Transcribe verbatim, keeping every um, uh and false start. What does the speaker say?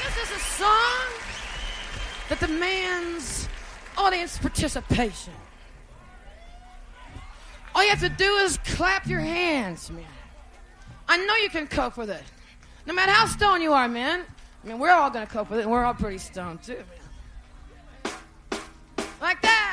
This is a song that demands audience participation. All you have to do is clap your hands, man. I know you can cope with it. No matter how stoned you are, man. I mean, we're all going to cope with it, and we're all pretty stoned, too, man. Like that.